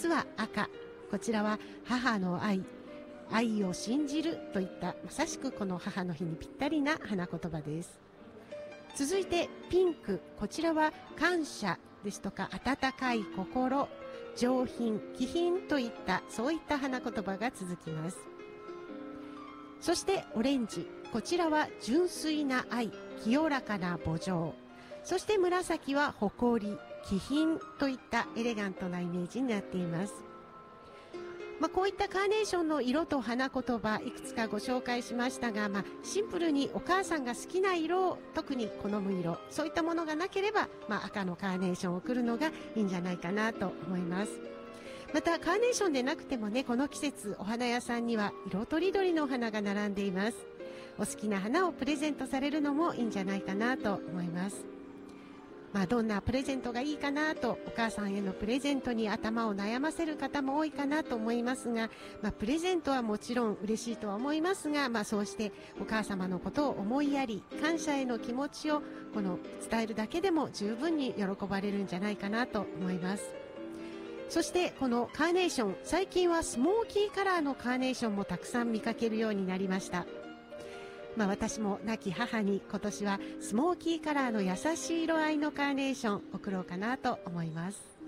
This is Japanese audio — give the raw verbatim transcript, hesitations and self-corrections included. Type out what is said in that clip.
ずは赤。こちらは母の愛、愛を信じるといったまさしくこの母の日にぴったりな花言葉です。続いてピンク。こちらは感謝ですとか温かい心、上品、気品といったそういった花言葉が続きます。そしてオレンジ。こちらは純粋な愛、清らかな慕情。そして紫は誇り、気品といったエレガントなイメージになっています。まあ、こういったカーネーションの色と花言葉いくつかご紹介しましたが、まあ、シンプルにお母さんが好きな色を特に好む色、そういったものがなければ、まあ、赤のカーネーションを贈るのがいいんじゃないかなと思います。またカーネーションでなくてもね、この季節お花屋さんには色とりどりのお花が並んでいます。お好きな花をプレゼントされるのもいいんじゃないかなと思います。まあ、どんなプレゼントがいいかなと、お母さんへのプレゼントに頭を悩ませる方も多いかなと思いますが、まあ、プレゼントはもちろん嬉しいとは思いますが、まあ、そうしてお母様のことを思いやり、感謝への気持ちをこの伝えるだけでも十分に喜ばれるんじゃないかなと思います。そしてこのカーネーション、最近はスモーキーカラーのカーネーションもたくさん見かけるようになりました。まあ、私も亡き母に今年はスモーキーカラーの優しい色合いのカーネーション贈ろうかなと思います。